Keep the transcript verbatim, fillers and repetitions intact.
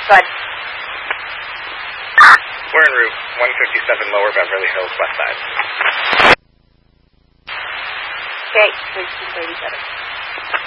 Good. We're en route one fifty-seven Lower Beverly Hills, west side. Okay, three two thirty-seven.